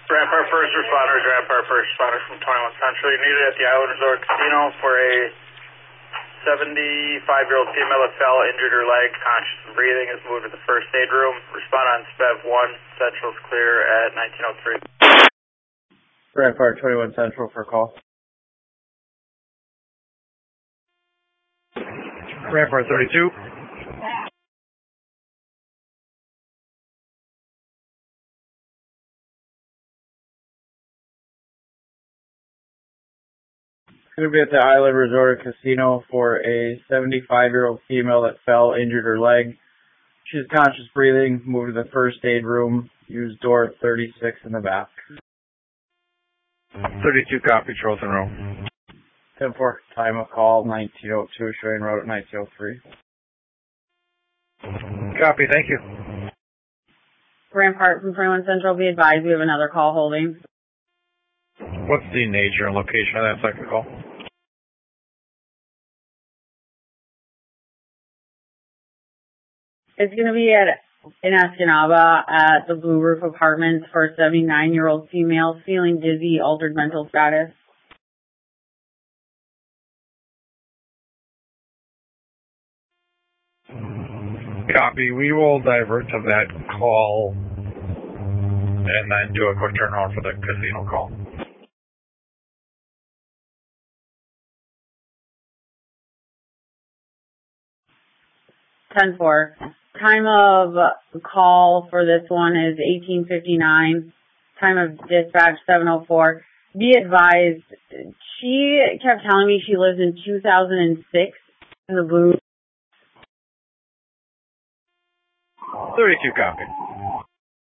Rampart first responders, Rampart first responders from 21 Central. You're needed at the Island Resort Casino for a 75-year-old female that fell, injured her leg, conscious and breathing, is moved to the first aid room. Respond on SPEV 1. Central's clear at 1903. Rampart 21 Central for call. Rampart 32. Going to be at the Island Resort Casino for a 75-year-old female that fell, injured her leg. She's conscious breathing, moved to the first aid room, use door 36 in the back. 32 copy, Charlton Row. 10-4, time of call, 1902, showing road at 1903. Copy, thank you. Rampart from 21 Central, be advised we have another call holding. What's the nature and location of that second call? It's going to be in Escanaba at the Blue Roof Apartments for a 79-year-old female feeling dizzy, altered mental status. Copy. We will divert to that call and then do a quick turnaround for the casino call. Ten four. Time of call for this one is 18:59. Time of dispatch 7:04. Be advised, she kept telling me she lives in 2006 in the Blue. 32 copy.